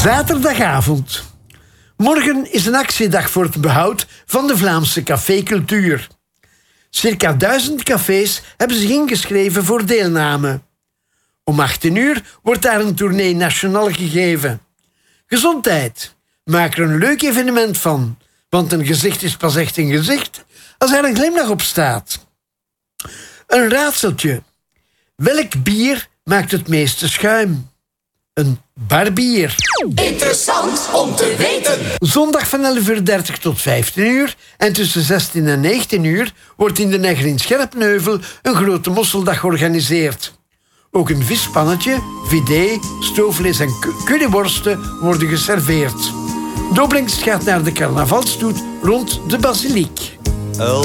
Zaterdagavond. Morgen is een actiedag voor het behoud van de Vlaamse cafécultuur. Circa 1000 cafés hebben zich ingeschreven voor deelname. Om 18:00 wordt daar een tournee nationaal gegeven. Gezondheid. Maak er een leuk evenement van. Want een gezicht is pas echt een gezicht als er een glimlach op staat. Een raadseltje. Welk bier maakt het meeste schuim? Een barbier. Interessant om te weten. Zondag van 11:30 tot 15:00 en tussen 16 en 19:00 wordt in de Negger in Scherpenheuvel een grote mosseldag georganiseerd. Ook een vispannetje, vidé, stoofvlees en curryworsten worden geserveerd. De opbrengst gaat naar de carnavalsstoet rond de basiliek.